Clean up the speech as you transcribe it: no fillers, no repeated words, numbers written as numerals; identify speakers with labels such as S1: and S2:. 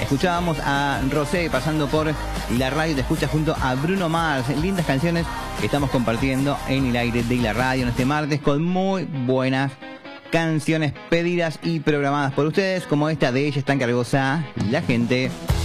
S1: escuchábamos a Rosé pasando por la radio, te escucha junto a Bruno Mars. Lindas canciones que estamos compartiendo en el aire de la radio en este martes con muy buenas canciones pedidas y programadas por ustedes, como esta de Ella es tan cargosa, la gente.